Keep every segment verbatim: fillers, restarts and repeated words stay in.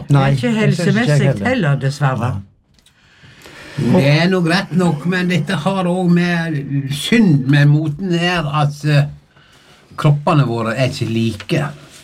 Nei, ikke helsemessig heller, dessverre. Det er nok rett nok, men dette har også med synd med moten er at uh, kroppene våre er ikke like.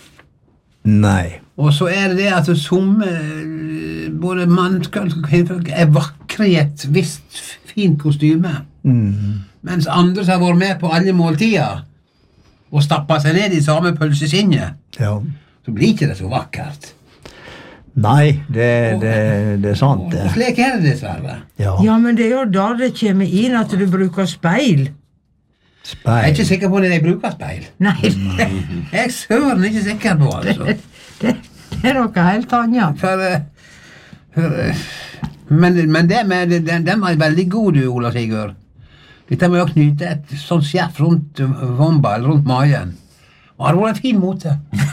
Nei. Og så er det det at som både mann og kvinnfolk er vakre i et visst fint kostyme. Mm. Mens andre som har vært med på alle måltider og stapper seg ned i samme pølseskinnet, Ja. så blir ikke det så vakkert. Nei, det, det, det er sant. Og slik er det dessverre. Ja. Ja, men det er jo da det kommer inn at du bruker speil. Jeg er ikke sikker på det jeg bruker speil. Nei, det, Jeg er søren ikke sikker på, altså. det, det, det er noe helt annet. For, uh, for uh, men, men det med, den, den var veldig god, du, Ola Sigurd. Dette med å knyte et sånt skjerf rundt vomba, eller rundt magen. Og det var en fin måte.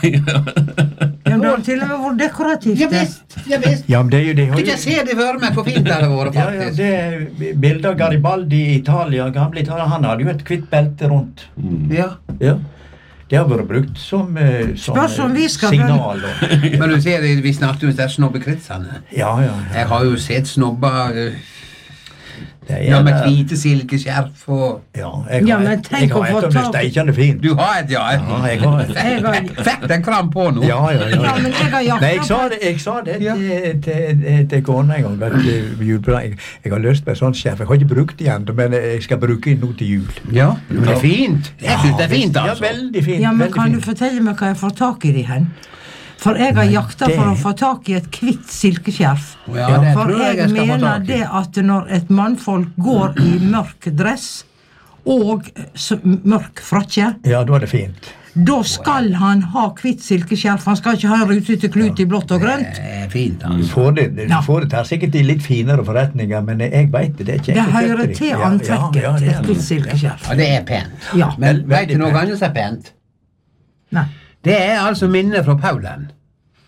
Ja, det har til og med vært dekorativt. Ja visst, ja visst. Ja, men det er jo det. Kan ikke se det for meg hvor fint det hadde vært, Ja, ja, faktisk. det er bilder av Garibaldi i Italia, gamle Italia, han hadde jo et kvitt belte rundt. Ja. Ja. Det har vært brukt som, eh, som Spørs om vi skal signal. Og, Men du ser, vi snakket om disse snobbekritsene. ja, ja, ja. Jeg har jo sett snobber uh, Det er ja, med det. hvite silkeskjerf og... Ja, jeg Ja, har, men et- tenk jeg har å få et av det tak- steikende fint. Du har et, ja. Ja, jeg har et. Jeg har, Fikk den kram på nå. Ja, ja, ja. ja, men jeg har jakta Nei, jeg sa på- det, jeg sa det Ja. til, til, til kona en gang. At, eh, julebra- jeg, jeg har lyst på et sånt skjerf. Jeg har ikke brukt det igjen, men jeg skal bruke det nå til jul. Ja, men det er fint. Jeg synes det er fint, altså. Ja, veldig fint. Ja, men veldig kan du fint. fortelle meg hva jeg får tak i de hen? For jeg har jakta det- for å få tak i et kvitt silkeskjerf. Ja, det For tror jeg jeg jeg skal få mener tak i. det at når et mannfolk går i mørk dress og s- mørk frakke, Ja, da er det fint. da skal han ha kvitt silkeskjerf. Han skal ikke ha en rutete klut i blått og grønt. Det er fint, Du altså. får det, du Ja. får det til sikkert i litt finere forretninger, men jeg vet det, det er ikke Det ekkelt hører etter til det. Ja, antrekket ja, ja, til det et er kvitt det. silkeskjerf. Ja, det er pent. Ja. Men Vel- vet du veldig noe pent. annet som er pent? Nei. Det er altså minnet fra Paulen.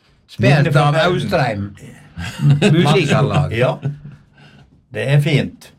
Minne Spilt fra av Paulen. Austrheim. Musikerlag. Ja, det er fint.